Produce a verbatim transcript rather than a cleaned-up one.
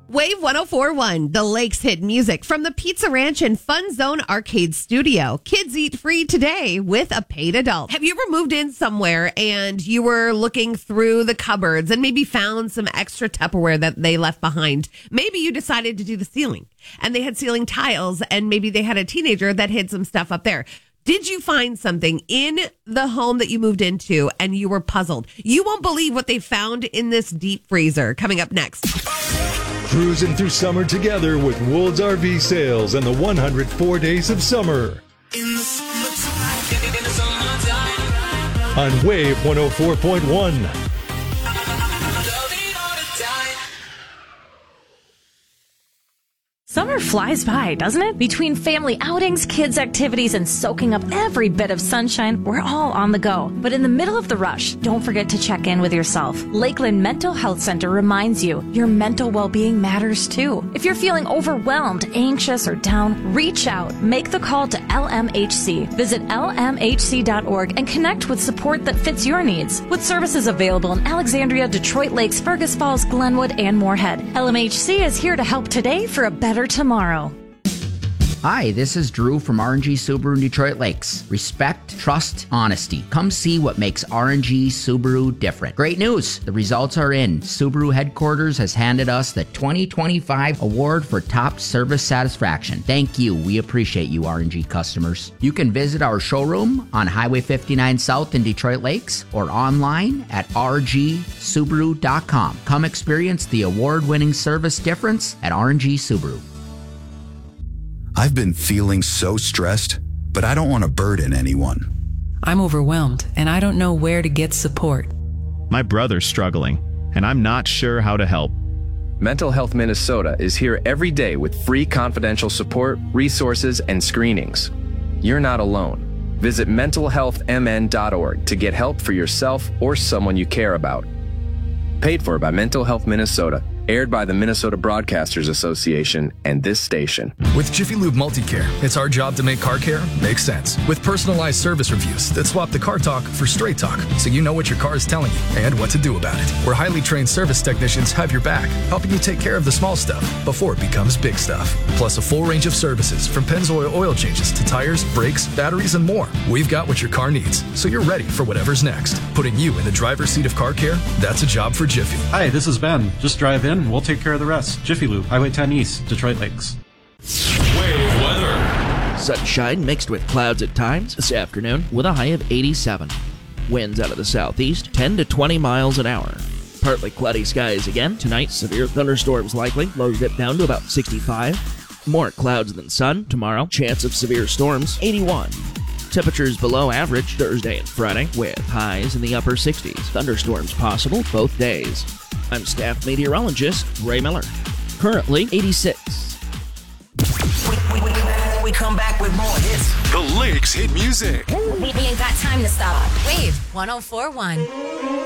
Wave one oh four point one, the Lakes hit music from the Pizza Ranch and Fun Zone Arcade Studio. Kids eat free today with a paid adult. Have you ever moved in somewhere and you were looking through the cupboards and maybe found some extra Tupperware that they left behind? Maybe you decided to do the ceiling and they had ceiling tiles and maybe they had a teenager that hid some stuff up there. Did you find something in the home that you moved into and you were puzzled? You won't believe what they found in this deep freezer. Coming up next. Cruising through summer together with Wold's R V Sales and the one hundred four Days of Summer. In the summertime, in the summertime. On Wave one oh four point one. Summer flies by, doesn't it? Between family outings, kids' activities, and soaking up every bit of sunshine, we're all on the go. But in the middle of the rush, don't forget to check in with yourself. Lakeland Mental Health Center reminds you your mental well-being matters too. If you're feeling overwhelmed, anxious, or down, reach out. Make the call to L M H C. Visit L M H C dot org and connect with support that fits your needs. With services available in Alexandria, Detroit Lakes, Fergus Falls, Glenwood, and Moorhead, L M H C is here to help today for a better tomorrow. Hi, this is Drew from R and G Subaru in Detroit Lakes. Respect, trust, honesty. Come see what makes R and G Subaru different. Great news! The results are in. Subaru headquarters has handed us the twenty twenty-five award for top service satisfaction. Thank you. We appreciate you, R and G customers. You can visit our showroom on Highway fifty-nine South in Detroit Lakes or online at r g subaru dot com. Come experience the award-winning service difference at R and G Subaru. I've been feeling so stressed, but I don't want to burden anyone. I'm overwhelmed, and I don't know where to get support. My brother's struggling, and I'm not sure how to help. Mental Health Minnesota is here every day with free confidential support, resources, and screenings. You're not alone. Visit mental health m n dot org to get help for yourself or someone you care about. Paid for by Mental Health Minnesota. Aired by the Minnesota Broadcasters Association and this station. With Jiffy Lube Multicare, it's our job to make car care make sense. With personalized service reviews that swap the car talk for straight talk, so you know what your car is telling you and what to do about it. Where highly trained service technicians have your back, helping you take care of the small stuff before it becomes big stuff. Plus a full range of services from Pennzoil oil changes to tires, brakes, batteries, and more. We've got what your car needs, so you're ready for whatever's next. Putting you in the driver's seat of car care, that's a job for Jiffy. Hi, this is Ben. Just drive in. We'll take care of the rest. Jiffy Lube, Highway ten East, Detroit Lakes. Wave weather. Sunshine mixed with clouds at times this afternoon with a high of eighty-seven. Winds out of the southeast, ten to twenty miles an hour. Partly cloudy skies again. Tonight, severe thunderstorms likely. Lows dip down to about sixty-five. More clouds than sun tomorrow. Chance of severe storms, eighty-one. Temperatures below average Thursday and Friday with highs in the upper sixties. Thunderstorms possible both days. I'm staff meteorologist Ray Miller. Currently eighty-six. We, we, we, we come back with more hits. The Lakes hit music. We ain't got time to stop. Wave one oh four point one.